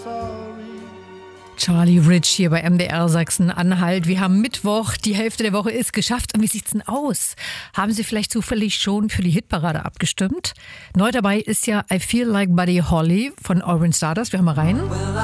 Charlie Rich hier bei MDR Sachsen-Anhalt. Wir haben Mittwoch, die Hälfte der Woche ist geschafft. Und wie sieht's denn aus? Haben Sie vielleicht zufällig schon für die Hitparade abgestimmt? Neu dabei ist ja I Feel Like Buddy Holly von Orange Stardust. Wir hören mal rein.